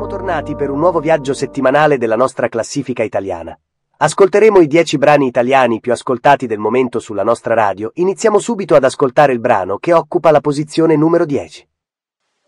tornati per un nuovo viaggio settimanale della nostra classifica italiana. Ascolteremo i 10 brani italiani più ascoltati del momento sulla nostra radio. Iniziamo subito ad ascoltare il brano che occupa la posizione numero 10.